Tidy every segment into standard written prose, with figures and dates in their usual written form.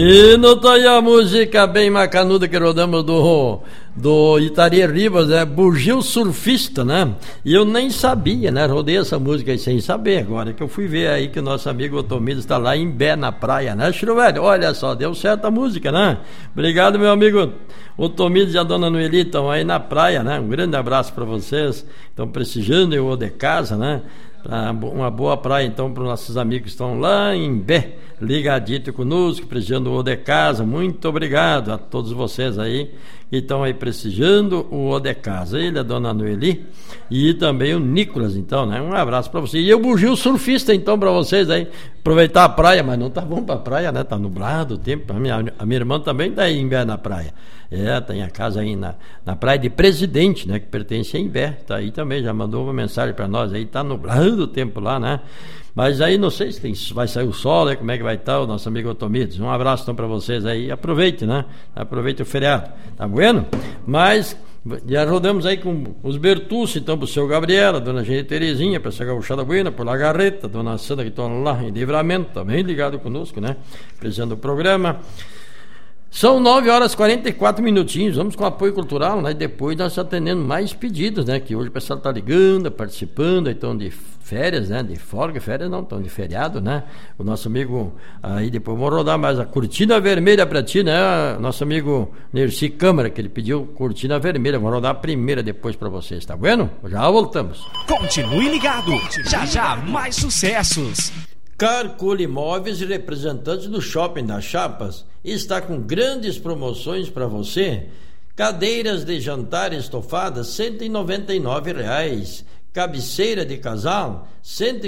E não tá aí a música bem macanuda que rodamos do Itari Ribas, né? Bugio Surfista, né? E eu nem sabia, né? Rodei essa música aí sem saber agora, que eu fui ver aí que o nosso amigo Otomido está lá em Bé, na praia, né, Chiruvelho? Olha só, deu certo a música, né? Obrigado, meu amigo Otomido e a dona Noeli estão aí na praia, né? Um grande abraço para vocês, estão prestigiando o de casa, né? Uma boa praia então para os nossos amigos que estão lá em Bé, ligadito conosco, prestigiando o de casa. Muito obrigado a todos vocês aí que estão aí prestigiando o de casa. Ele, a dona Noeli e também o Nicolas, então, né? Um abraço para vocês. E eu bugio surfista então para vocês aí, aproveitar a praia, mas não tá bom para praia, né? Tá nublado o tempo. A minha irmã também tá aí em Bé, na praia. Tem a casa aí na praia de Presidente, né? Que pertence a Imbé. Tá aí também, já mandou uma mensagem para nós aí, tá nublado o tempo lá, né? Mas aí não sei se vai sair o sol, né? Como é que vai estar o nosso amigo Otomides. Um abraço então para vocês aí. Aproveite, né? Aproveite o feriado. Tá bueno? Mas já rodamos aí com os Bertucci, então, pro seu Gabriela, dona Gene Terezinha, pra chegar o Chá da Buena, por Lagarreta, dona Sandra que estão lá em Livramento, também ligado conosco, né? Precisando do programa. São 9h44 minutinhos, vamos com o apoio cultural, né? Depois nós atendendo mais pedidos, né? Que hoje o pessoal tá ligando, participando, então de férias, né? De folga, férias não, estão de feriado, né? O nosso amigo, aí depois vamos rodar mais a cortina vermelha pra ti, né? Nosso amigo Nerci Câmara, que ele pediu cortina vermelha, vamos rodar a primeira depois pra vocês, tá bueno? Já voltamos. Continue ligado, já mais sucessos. Carcule Imóveis e representantes do Shopping das Chapas está com grandes promoções para você. Cadeiras de jantar estofadas R$ 199,00. Cabeceira de casal R$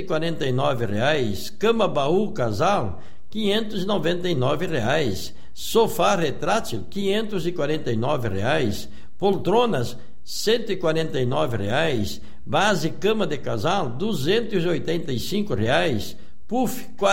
149,00. Cama baú casal R$ 599,00. Sofá retrátil R$ 549,00. Poltronas R$ 149,00. Base cama de casal R$ 285,00. Puff, R$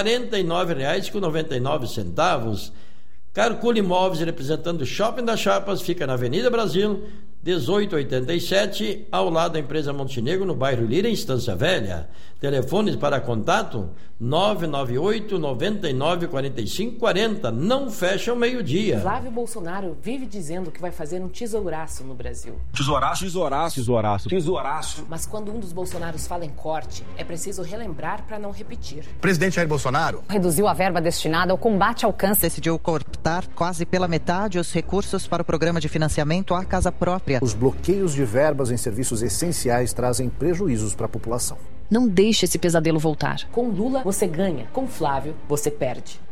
49,99. Carcule Imóveis, representando o Shopping das Chapas, fica na Avenida Brasil, 1887, ao lado da empresa Montenegro, no bairro Lira, em Estância Velha. Telefones para contato 998 99 45 40. Não fecha ao meio-dia. Flávio Bolsonaro vive dizendo que vai fazer um tesouraço no Brasil. Tesouraço? Tesouraço. Mas quando um dos Bolsonaros fala em corte, é preciso relembrar para não repetir. Presidente Jair Bolsonaro reduziu a verba destinada ao combate ao câncer. Decidiu cortar quase pela metade os recursos para o programa de financiamento à casa própria. Os bloqueios de verbas em serviços essenciais trazem prejuízos para a população. Não deixe esse pesadelo voltar. Com Lula, você ganha. Com Flávio, você perde.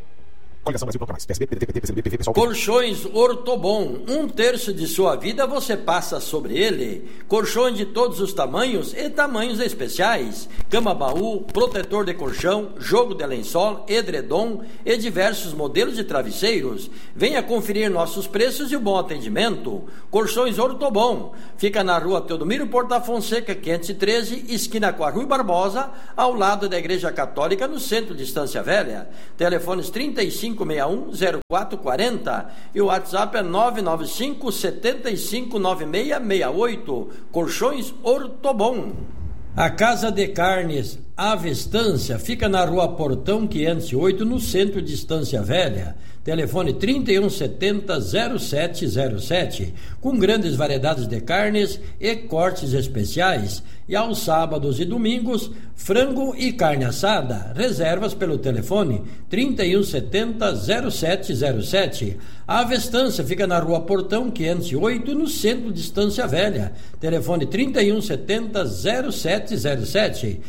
Colchões Ortobon, 1/3 de sua vida você passa sobre ele. Colchões de todos os tamanhos e tamanhos especiais. Cama baú, protetor de colchão, jogo de lençol, edredom e diversos modelos de travesseiros. Venha conferir nossos preços e o bom atendimento. Colchões Ortobon, fica na rua Teodomiro Porta Fonseca 513, esquina com a Rui Barbosa, ao lado da Igreja Católica, no centro de Estância Velha. Telefones 3561-0440 e o WhatsApp é 995-759668. Colchões Ortobon. A Casa de Carnes Ave Estância fica na rua Portão 508, no centro de Estância Velha. Telefone 3170-0707, com grandes variedades de carnes e cortes especiais. E aos sábados e domingos, frango e carne assada. Reservas pelo telefone 3170-0707. A Avestância fica na rua Portão 508, no centro de Estância Velha. Telefone 3170-0707.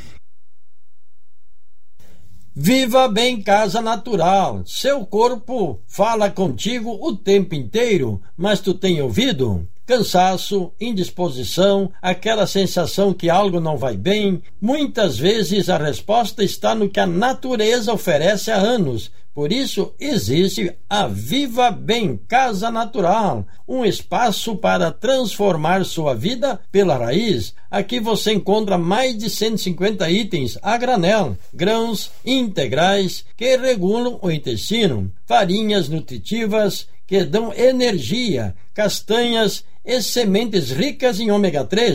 Viva Bem Casa Natural. Seu corpo fala contigo o tempo inteiro, mas tu tem ouvido? Cansaço, indisposição, aquela sensação que algo não vai bem. Muitas vezes a resposta está no que a natureza oferece há anos. Por isso existe a Viva Bem Casa Natural, um espaço para transformar sua vida pela raiz. Aqui você encontra mais de 150 itens a granel, grãos integrais que regulam o intestino, farinhas nutritivas que dão energia, castanhas e sementes ricas em ômega 3,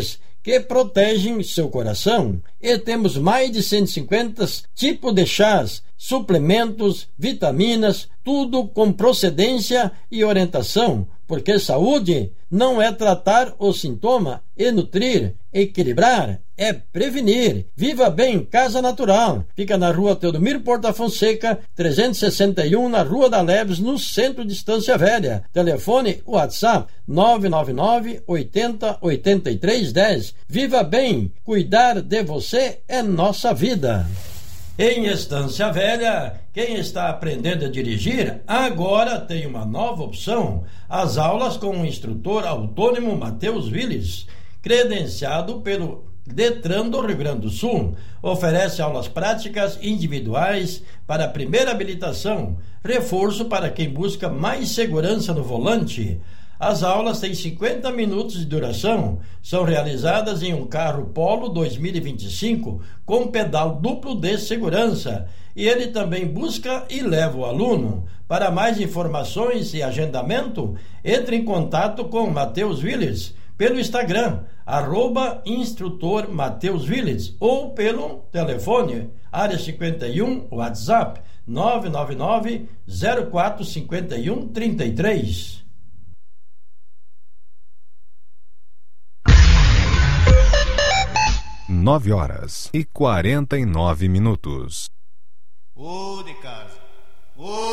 que protegem seu coração. E temos mais de 150 tipos de chás, suplementos, vitaminas, tudo com procedência e orientação, porque saúde não é tratar o sintoma e nutrir, equilibrar, é prevenir. Viva Bem Casa Natural. Fica na rua Teodomiro Porta Fonseca, 361, na Rua da Leves, no centro de Estância Velha. Telefone WhatsApp 999 80 83 10. Viva Bem, cuidar de você é nossa vida. Em Estância Velha, quem está aprendendo a dirigir agora tem uma nova opção: as aulas com o instrutor autônomo Matheus Willis, credenciado pelo Detran do Rio Grande do Sul. Oferece aulas práticas individuais para a primeira habilitação, reforço para quem busca mais segurança no volante. As aulas têm 50 minutos de duração, são realizadas em um carro Polo 2025 com pedal duplo de segurança, e ele também busca e leva o aluno. Para mais informações e agendamento, entre em contato com Matheus Willis pelo Instagram, @instrutor Matheus Willis, ou pelo telefone, área 51, WhatsApp 999 04 51 33. Nove horas e 49 minutos. Ô de casa, ô